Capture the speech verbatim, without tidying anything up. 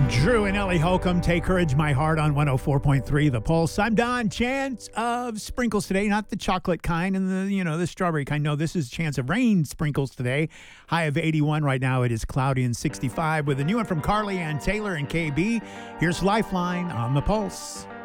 Drew and Ellie Holcomb, Take Courage, My Heart on one oh four point three The Pulse. I'm Don. Chance of sprinkles today, not the chocolate kind and the, you know, the strawberry kind. No, this is chance of rain sprinkles today. High of eighty-one. Right now it is cloudy and sixty-five with a new one from Carly and Taylor and K B. Here's Lifeline on The Pulse.